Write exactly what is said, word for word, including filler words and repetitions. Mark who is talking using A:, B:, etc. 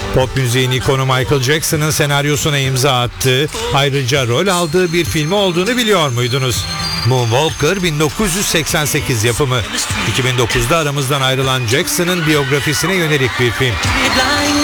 A: Pop müziğin ikonu Michael Jackson'ın senaryosuna imza attığı, ayrıca rol aldığı bir filmi olduğunu biliyor muydunuz? Moonwalker bin dokuz yüz seksen sekiz yapımı. iki bin dokuzda aramızdan ayrılan Jackson'ın biyografisine yönelik bir film.